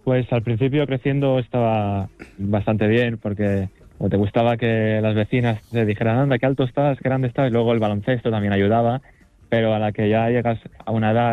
Pues al principio creciendo estaba bastante bien porque o te gustaba que las vecinas te dijeran, anda, qué alto estás, qué grande estás, y luego el baloncesto también ayudaba, pero a la que ya llegas a una edad